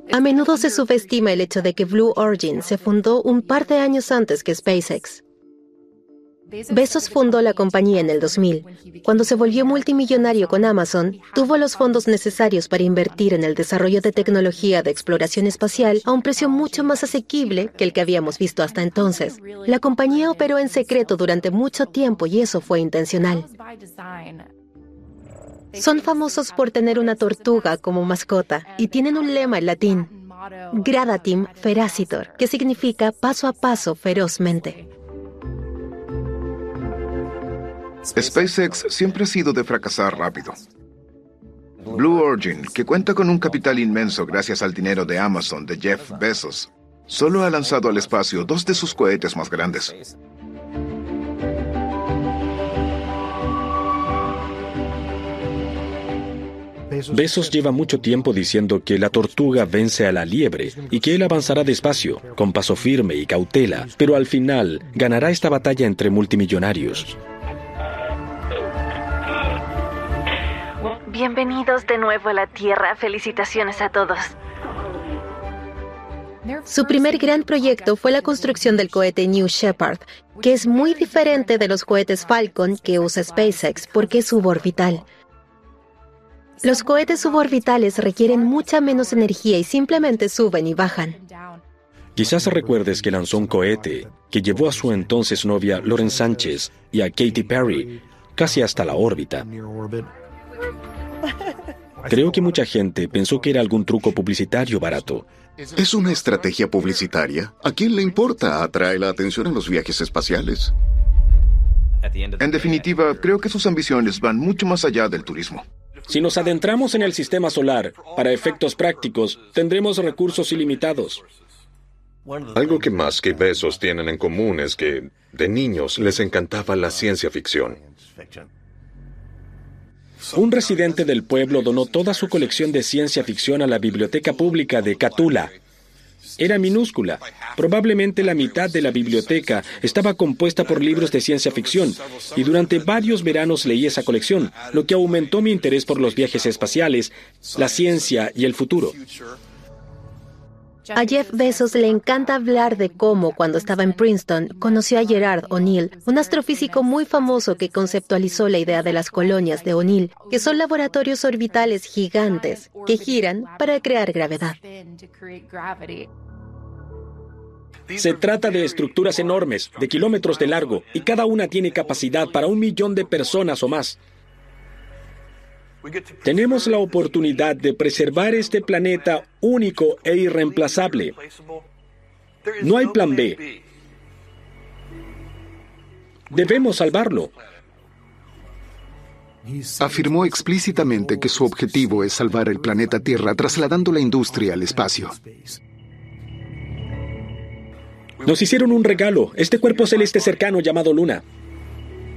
A menudo se subestima el hecho de que Blue Origin se fundó un par de años antes que SpaceX. Bezos fundó la compañía en el 2000. Cuando se volvió multimillonario con Amazon, tuvo los fondos necesarios para invertir en el desarrollo de tecnología de exploración espacial a un precio mucho más asequible que el que habíamos visto hasta entonces. La compañía operó en secreto durante mucho tiempo y eso fue intencional. Son famosos por tener una tortuga como mascota y tienen un lema en latín, Gradatim Feracitor, que significa paso a paso ferozmente. SpaceX siempre ha sido de fracasar rápido. Blue Origin, que cuenta con un capital inmenso gracias al dinero de Amazon de Jeff Bezos, solo ha lanzado al espacio 2 de sus cohetes más grandes. Bezos lleva mucho tiempo diciendo que la tortuga vence a la liebre y que él avanzará despacio, con paso firme y cautela, pero al final ganará esta batalla entre multimillonarios. Bienvenidos de nuevo a la Tierra. Felicitaciones a todos. Su primer gran proyecto fue la construcción del cohete New Shepard, que es muy diferente de los cohetes Falcon que usa SpaceX porque es suborbital. Los cohetes suborbitales requieren mucha menos energía y simplemente suben y bajan. Quizás recuerdes que lanzó un cohete que llevó a su entonces novia Lauren Sánchez y a Katy Perry casi hasta la órbita. Creo que mucha gente pensó que era algún truco publicitario barato. ¿Es una estrategia publicitaria? ¿A quién le importa? ¿Atrae la atención en los viajes espaciales? En definitiva, creo que sus ambiciones van mucho más allá del turismo. Si nos adentramos en el sistema solar, para efectos prácticos, tendremos recursos ilimitados. Algo que más que Bezos tienen en común es que, de niños, les encantaba la ciencia ficción. Un residente del pueblo donó toda su colección de ciencia ficción a la biblioteca pública de Catula. Era minúscula. Probablemente la mitad de la biblioteca estaba compuesta por libros de ciencia ficción, y durante varios veranos leí esa colección, lo que aumentó mi interés por los viajes espaciales, la ciencia y el futuro. A Jeff Bezos le encanta hablar de cómo, cuando estaba en Princeton, conoció a Gerard O'Neill, un astrofísico muy famoso que conceptualizó la idea de las colonias de O'Neill, que son laboratorios orbitales gigantes que giran para crear gravedad. Se trata de estructuras enormes, de kilómetros de largo, y cada una tiene capacidad para 1 millón de personas o más. Tenemos la oportunidad de preservar este planeta único e irreemplazable. No hay plan B. Debemos salvarlo. Afirmó explícitamente que su objetivo es salvar el planeta Tierra trasladando la industria al espacio. Nos hicieron un regalo, este cuerpo celeste cercano llamado Luna.